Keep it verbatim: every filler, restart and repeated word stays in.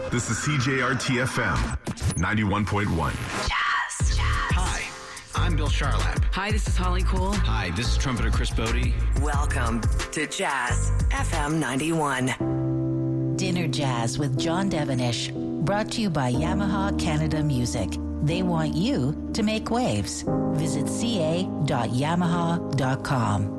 This is C J R T F M ninety-one point one. Jazz. Jazz. Hi, I'm Bill Charlap. Hi, this is Holly Cool. Hi, this is trumpeter Chris Bodie. Welcome to Jazz F M ninety-one. Dinner Jazz with John Devonish. Brought to you by Yamaha Canada Music. They want you to make waves. Visit c a dot yamaha dot com.